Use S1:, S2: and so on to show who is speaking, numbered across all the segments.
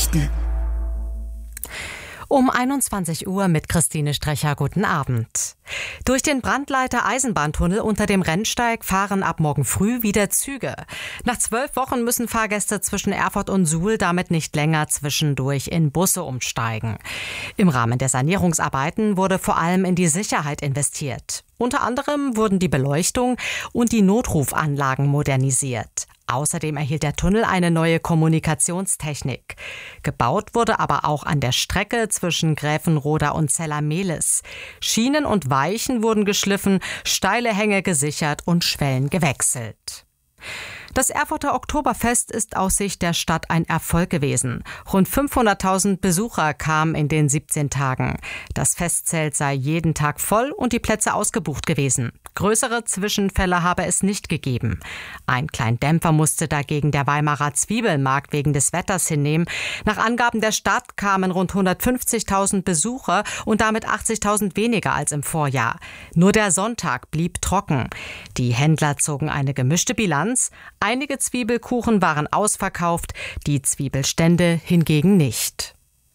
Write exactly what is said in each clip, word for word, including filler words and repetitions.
S1: Nachrichten.
S2: Um einundzwanzig Uhr mit Christine Strecher. Guten Abend. Durch den Brandleiter-Eisenbahntunnel unter dem Rennsteig fahren ab morgen früh wieder Züge. Nach zwölf Wochen müssen Fahrgäste zwischen Erfurt und Suhl damit nicht länger zwischendurch in Busse umsteigen. Im Rahmen der Sanierungsarbeiten wurde vor allem in die Sicherheit investiert. Unter anderem wurden die Beleuchtung und die Notrufanlagen modernisiert. Außerdem erhielt der Tunnel eine neue Kommunikationstechnik. Gebaut wurde aber auch an der Strecke zwischen Gräfenroda und Zella-Mehlis. Schienen und Weichen wurden geschliffen, steile Hänge gesichert und Schwellen gewechselt. Das Erfurter Oktoberfest ist aus Sicht der Stadt ein Erfolg gewesen. Rund fünfhunderttausend Besucher kamen in den siebzehn Tagen. Das Festzelt sei jeden Tag voll und die Plätze ausgebucht gewesen. Größere Zwischenfälle habe es nicht gegeben. Ein kleinen Dämpfer musste dagegen der Weimarer Zwiebelmarkt wegen des Wetters hinnehmen. Nach Angaben der Stadt kamen rund hundertfünfzigtausend Besucher und damit achtzigtausend weniger als im Vorjahr. Nur der Sonntag blieb trocken. Die Händler zogen eine gemischte Bilanz. Einige Zwiebelkuchen waren ausverkauft, die Zwiebelstände hingegen nicht.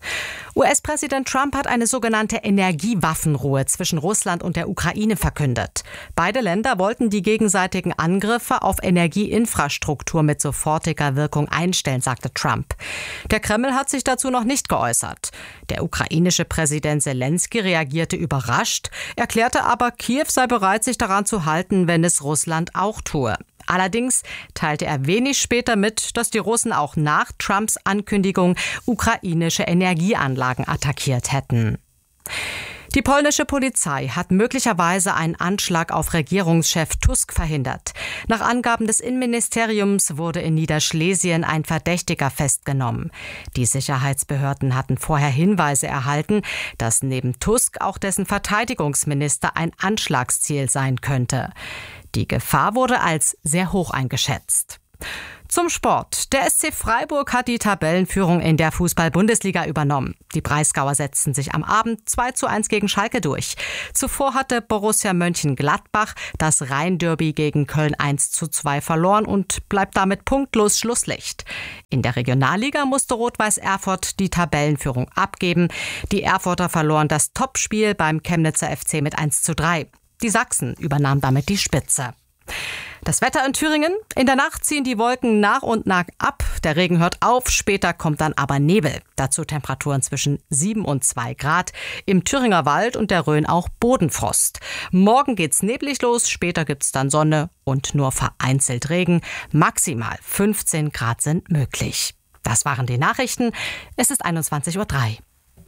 S2: U S-Präsident Trump hat eine sogenannte Energiewaffenruhe zwischen Russland und der Ukraine verkündet. Beide Länder wollten die gegenseitigen Angriffe auf Energieinfrastruktur mit sofortiger Wirkung einstellen, sagte Trump. Der Kreml hat sich dazu noch nicht geäußert. Der ukrainische Präsident Selenskyj reagierte überrascht, erklärte aber, Kiew sei bereit, sich daran zu halten, wenn es Russland auch tue. Allerdings teilte er wenig später mit, dass die Russen auch nach Trumps Ankündigung ukrainische Energieanlagen attackiert hätten. Die polnische Polizei hat möglicherweise einen Anschlag auf Regierungschef Tusk verhindert. Nach Angaben des Innenministeriums wurde in Niederschlesien ein Verdächtiger festgenommen. Die Sicherheitsbehörden hatten vorher Hinweise erhalten, dass neben Tusk auch dessen Verteidigungsminister ein Anschlagsziel sein könnte. Die Gefahr wurde als sehr hoch eingeschätzt. Zum Sport. Der S C Freiburg hat die Tabellenführung in der Fußball-Bundesliga übernommen. Die Breisgauer setzten sich am Abend zwei zu eins gegen Schalke durch. Zuvor hatte Borussia Mönchengladbach das Rhein-Derby gegen Köln eins zu zwei verloren und bleibt damit punktlos Schlusslicht. In der Regionalliga musste Rot-Weiß Erfurt die Tabellenführung abgeben. Die Erfurter verloren das Topspiel beim Chemnitzer F C mit eins zu drei. Die Sachsen übernahmen damit die Spitze. Das Wetter in Thüringen. In der Nacht ziehen die Wolken nach und nach ab. Der Regen hört auf, später kommt dann aber Nebel. Dazu Temperaturen zwischen sieben und zwei Grad. Im Thüringer Wald und der Rhön auch Bodenfrost. Morgen geht's neblig los, später gibt's dann Sonne und nur vereinzelt Regen. Maximal fünfzehn Grad sind möglich. Das waren die Nachrichten. Es ist einundzwanzig Uhr drei.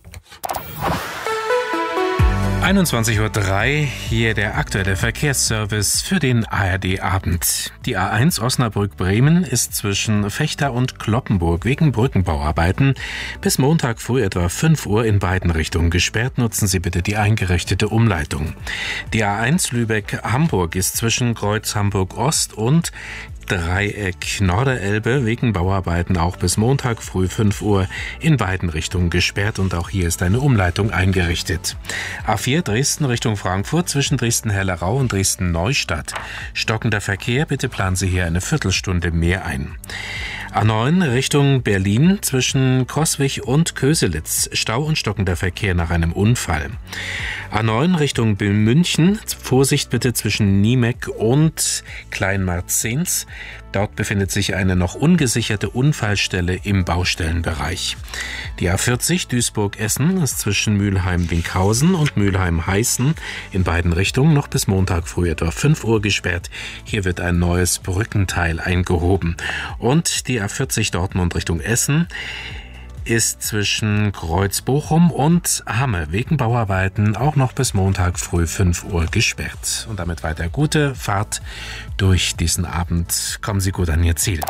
S3: einundzwanzig Uhr drei, hier der aktuelle Verkehrsservice für den A R D-Abend. Die A eins Osnabrück-Bremen ist zwischen Vechta und Cloppenburg wegen Brückenbauarbeiten bis Montag früh etwa fünf Uhr in beiden Richtungen gesperrt. Nutzen Sie bitte die eingerichtete Umleitung. Die A eins Lübeck-Hamburg ist zwischen Kreuz Hamburg-Ost und Dreieck Norderelbe wegen Bauarbeiten auch bis Montag früh fünf Uhr in beiden Richtungen gesperrt und auch hier ist eine Umleitung eingerichtet. A vier Dresden Richtung Frankfurt zwischen Dresden-Hellerau und Dresden-Neustadt. Stockender Verkehr, bitte planen Sie hier eine Viertelstunde mehr ein. A neun Richtung Berlin zwischen Coswig und Köselitz. Stau und stockender Verkehr nach einem Unfall. A neun Richtung München. Vorsicht bitte zwischen Niemeck und Kleinmarzens. Dort befindet sich eine noch ungesicherte Unfallstelle im Baustellenbereich. Die A vierzig Duisburg-Essen ist zwischen Mülheim-Winkhausen und Mülheim-Heißen in beiden Richtungen noch bis Montag früh etwa fünf Uhr gesperrt. Hier wird ein neues Brückenteil eingehoben. Und die A vierzig Dortmund Richtung Essen ist zwischen Kreuz-Bochum und Hamme wegen Bauarbeiten auch noch bis Montag früh fünf Uhr gesperrt. Und damit weiter gute Fahrt durch diesen Abend. Kommen Sie gut an Ihr Ziel.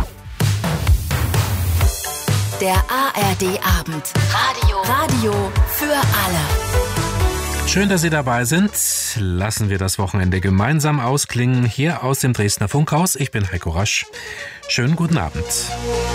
S1: Der A R D-Abend. Radio. Radio für alle.
S3: Schön, dass Sie dabei sind. Lassen wir das Wochenende gemeinsam ausklingen. Hier aus dem Dresdner Funkhaus. Ich bin Heiko Rasch. Schönen guten Abend.